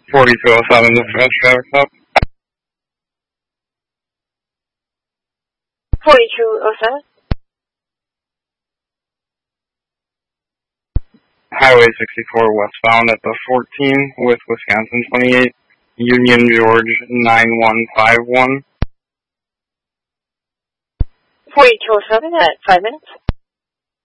4207 to French Traffic Stop. 4207. Highway 64 westbound at the 14 with Wisconsin 28, Union George 9151. 4207 at 5 minutes.